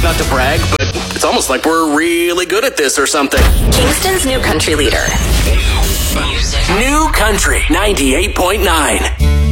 Not to brag, but it's almost like we're really good at this or something. Kingston's new country leader. New Country 98.9.